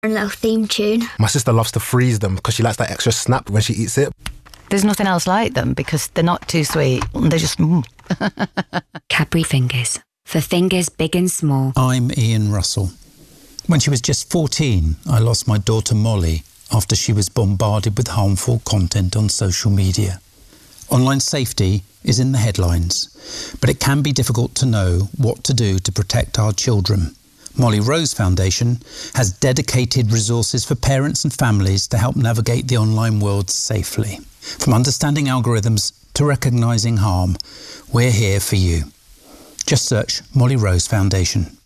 A little theme tune. My sister loves to freeze them because she likes that extra snap when she eats it. There's nothing else like them because they're not too sweet. They're just... Cadbury Fingers. For fingers big and small. I'm Ian Russell. When she was just 14, I lost my daughter Molly after she was bombarded with harmful content on social media. Online safety is in the headlines, but it can be difficult to know what to do to protect our children. Molly Rose Foundation has dedicated resources for parents and families to help navigate the online world safely. From understanding algorithms to recognising harm, we're here for you. Just search Molly Rose Foundation.